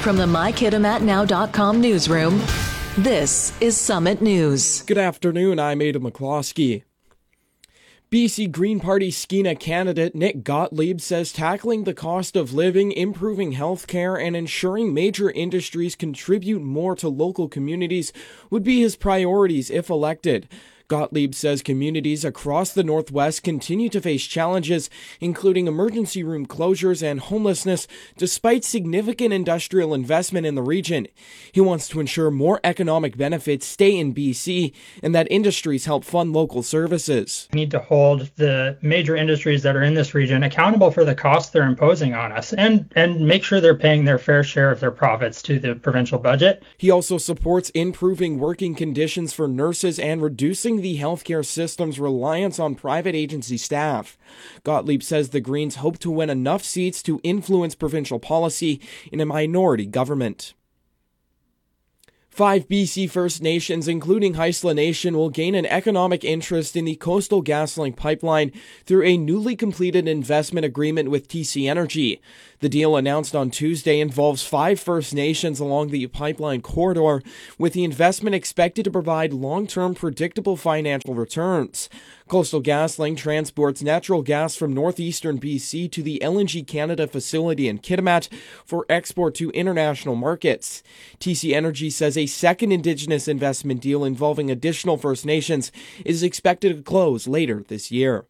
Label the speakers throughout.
Speaker 1: From the MyKittamatNow.com newsroom, this is Summit News.
Speaker 2: Good afternoon, I'm Ada McCloskey. BC Green Party Skeena candidate Nick Gottlieb says tackling the cost of living, improving health care, and ensuring major industries contribute more to local communities would be his priorities if elected. Gottlieb says communities across the Northwest continue to face challenges, including emergency room closures and homelessness, despite significant industrial investment in the region. He wants to ensure more economic benefits stay in BC and that industries help fund local services.
Speaker 3: We need to hold the major industries that are in this region accountable for the costs they're imposing on us and make sure they're paying their fair share of their profits to the provincial budget.
Speaker 2: He also supports improving working conditions for nurses and reducing the healthcare system's reliance on private agency staff. Gottlieb says the Greens hope to win enough seats to influence provincial policy in a minority government. 5 BC First Nations, including Haisla Nation, will gain an economic interest in the Coastal GasLink pipeline through a newly completed investment agreement with TC Energy. The deal announced on Tuesday involves 5 First Nations along the pipeline corridor, with the investment expected to provide long-term predictable financial returns. Coastal GasLink transports natural gas from northeastern BC to the LNG Canada facility in Kitimat for export to international markets. TC Energy says a second Indigenous investment deal involving additional First Nations is expected to close later this year.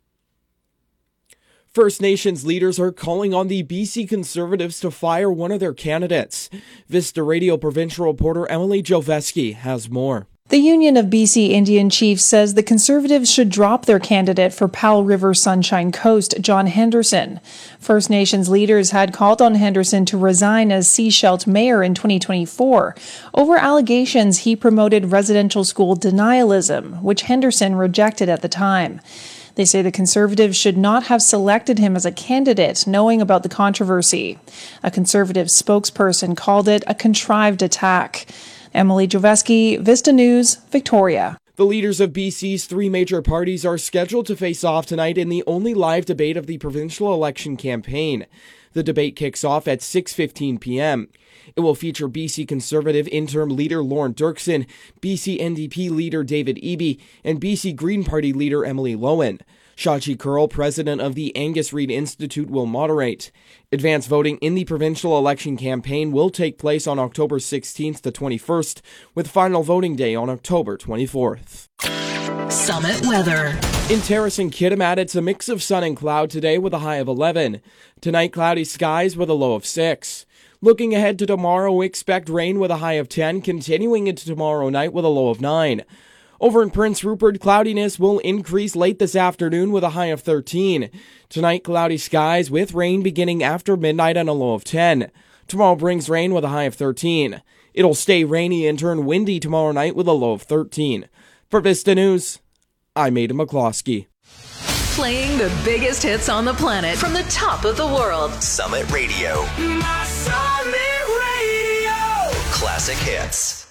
Speaker 2: First Nations leaders are calling on the BC Conservatives to fire one of their candidates. Vista Radio provincial reporter Emily Joveski has more.
Speaker 4: The Union of BC Indian Chiefs says the Conservatives should drop their candidate for Powell River Sunshine Coast, John Henderson. First Nations leaders had called on Henderson to resign as Sechelt mayor in 2024 over allegations he promoted residential school denialism, which Henderson rejected at the time. They say the Conservatives should not have selected him as a candidate, knowing about the controversy. A Conservative spokesperson called it a contrived attack. Emily Joveski, Vista News, Victoria.
Speaker 2: The leaders of BC's 3 major parties are scheduled to face off tonight in the only live debate of the provincial election campaign. The debate kicks off at 6:15 p.m. It will feature BC Conservative interim leader Lauren Dirksen, BC NDP leader David Eby, and BC Green Party leader Emily Lowen. Shachi Kurl, president of the Angus Reid Institute, will moderate. Advance voting in the provincial election campaign will take place on October 16th to 21st, with final voting day on October 24th.
Speaker 1: Summit weather.
Speaker 2: In Terrace and Kitimat, it's a mix of sun and cloud today with a high of 11. Tonight, cloudy skies with a low of 6. Looking ahead to tomorrow, we expect rain with a high of 10, continuing into tomorrow night with a low of 9. Over in Prince Rupert, cloudiness will increase late this afternoon with a high of 13. Tonight, cloudy skies with rain beginning after midnight and a low of 10. Tomorrow brings rain with a high of 13. It'll stay rainy and turn windy tomorrow night with a low of 13. For Vista News, I'm Ada McCloskey.
Speaker 1: Playing the biggest hits on the planet from the top of the world.
Speaker 5: Summit Radio.
Speaker 6: My Summit Radio.
Speaker 5: Classic hits.